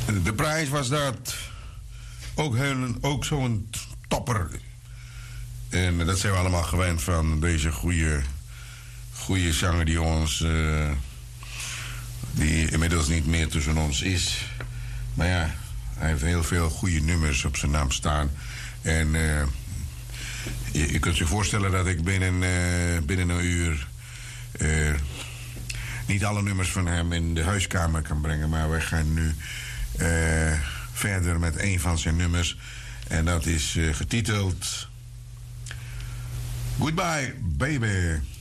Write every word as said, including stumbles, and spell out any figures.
De prijs was dat. Ook, heel, ook zo'n topper. En dat zijn we allemaal gewend van deze goede, goede zanger die ons... Uh, die inmiddels niet meer tussen ons is. Maar ja, hij heeft heel veel goede nummers op zijn naam staan. En uh, je, je kunt je voorstellen dat ik binnen, uh, binnen een uur... Uh, niet alle nummers van hem in de huiskamer kan brengen. Maar wij gaan nu uh, verder met een van zijn nummers. En dat is uh, getiteld... Goodbye, baby.